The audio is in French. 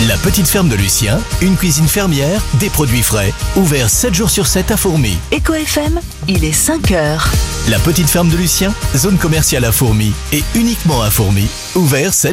La petite ferme de Lucien, une cuisine fermière, des produits frais, ouvert 7 jours sur 7 à Fourmies. Éco FM, il est 5h. La petite ferme de Lucien, zone commerciale à Fourmies et uniquement à Fourmies, ouvert 7